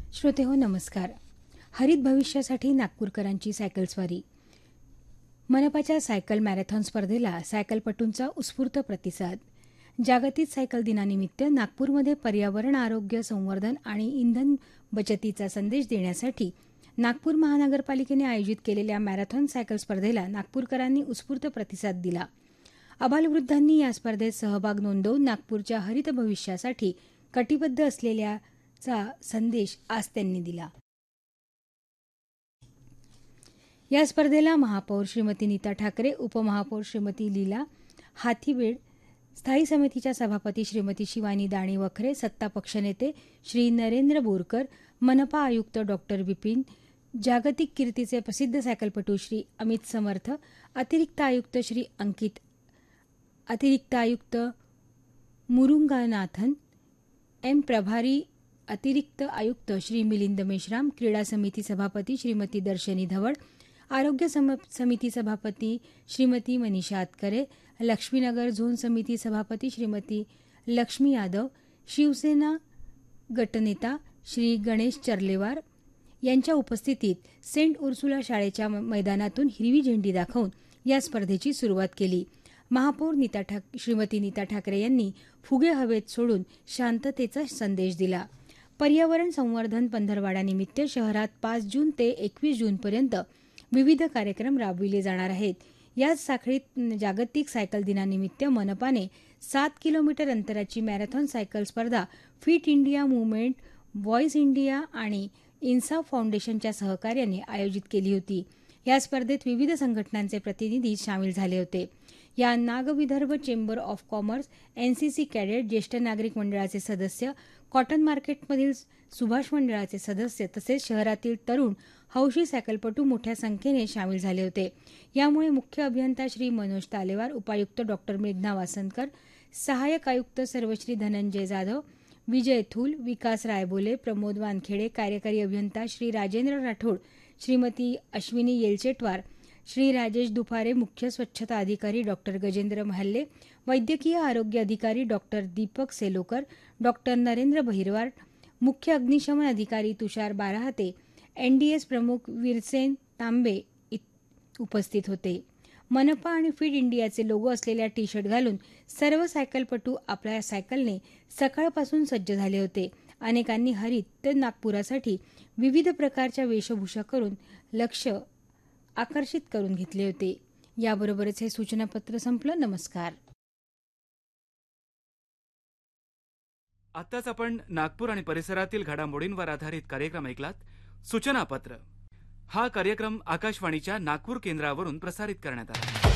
श्रोतेहो नमस्कार. हरित भविष्यासाठी नागपूरकरांची सायकल स्वारी. मनपाच्या सायकल मॅरेथॉन स्पर्धेला सायकलपटूंचा उत्स्फूर्त प्रतिसाद. जागतिक सायकल दिनानिमित्त नागपूरमध्ये पर्यावरण, आरोग्य, संवर्धन आणि इंधन बचतीचा संदेश देण्यासाठी नागपूर महानगरपालिकेने आयोजित केलेल्या मॅरेथॉन सायकल स्पर्धेला नागपूरकरांनी उत्स्फूर्त प्रतिसाद दिला. आबालवृद्धांनी या स्पर्धेत सहभाग नोंदवून नागपूरच्या हरित भविष्यासाठी कटिबद्ध असलेल्याचा संदेश आज त्यांनी दिला. या स्पर्धेला महापौर श्रीमती नीता ठाकरे, उपमहापौर श्रीमती लीला हाथीबेड, स्थायी समितीच्या सभापती श्रीमती शिवानी दाणी वखरे, सत्तापक्ष नेते श्री नरेंद्र बोरकर, मनपा आयुक्त डॉक्टर विपिन, जागतिक कीर्तीचे प्रसिद्ध सायकलपटू श्री अमित समर्थ, अतिरिक्त आयुक्त श्री अंकित, अतिरिक्त आयुक्त मुरुंगानाथन एम, प्रभारी अतिरिक्त आयुक्त श्री मिलिंद मेश्राम, क्रीडा समिती सभापती श्रीमती दर्शनी धवड, आरोग्य समिती सभापती श्रीमती मनीषा आतकरे, लक्ष्मीनगर झोन समिती सभापती श्रीमती लक्ष्मी यादव, शिवसेना गटनेता श्री गणेश चर्लेवार यांच्या उपस्थितीत सेंट उर्सुला शाळेच्या मैदानातून हिरवी झेंडी दाखवून या स्पर्धेची सुरुवात केली. महापौर श्रीमती नीता ठाकरे यांनी फुगे हवेत सोडून शांततेचा संदेश दिला. पर्यावरण संवर्धन पंधरवाड्यानिमित्त शहरात 5 जून ते 21 जूनपर्यंत विविध कार्यक्रम राबविले जाणार आहेत. याच साखळीत जागतिक सायकल दिनानिमित्त मनपाने 7 किलोमीटर अंतराची मॅरेथॉन सायकल स्पर्धा fit India movement, voice India आणि इन्साफ फाउंडेशनच्या सहकार्याने आयोजित केली होती. या स्पर्धेत विविध संघटनांचे प्रतिनिधी सामील झाले होते. या Nag Vidarbha chamber of commerce, NCC cadet, ज्येष्ठ नागरिक मंडळाचे सदस्य, कॉटन मार्केटमधील सुभाष मंडळाचे सदस्य तसेच शहरातील तरुण हौशी सायकलपटू मोठ्या संख्येने सामील झाले होते. यामुळे मुख्य अभियंता श्री मनोज तालेवार, उपायुक्त डॉक्टर मेघना वासनकर, सहाय्यक आयुक्त सर्वश्री धनंजय जाधव, विजय थूल, विकास रायबोले, प्रमोद वानखेडे, कार्यकारी अभियंता श्री राजेंद्र राठोड, श्रीमती अश्विनी येलचेटवार, श्री राजेश दुफारे, मुख्य स्वच्छता अधिकारी डॉक्टर गजेंद्र महल्ले, वैद्यकीय आरोग्य अधिकारी डॉक्टर दीपक सेलोकर, डॉक्टर नरेंद्र बहिरवार, मुख्य अग्निशमन अधिकारी तुषार बाराहते, एनडीएस प्रमुख वीरसेन तांबे उपस्थित होते. मनपा आणि फिट इंडियाचे लोगो असलेल्या टी शर्ट घालून सर्व सायकलपटू आपल्या सायकलने सकाळपासून सज्ज झाले होते. अनेकांनी हरित नागपुरासाठी विविध प्रकारच्या वेशभूषा करून लक्ष आकर्षित करून घेतले होते. याबरोबरच हे सूचनापत्र संपलं. नमस्कार. आत्ताच आपण नागपूर आणि परिसरातील घडामोडींवर आधारित कार्यक्रम ऐकलात. सूचनापत्र हा कार्यक्रम आकाशवाणीच्या नागपूर केंद्रावरून प्रसारित करण्यात आला.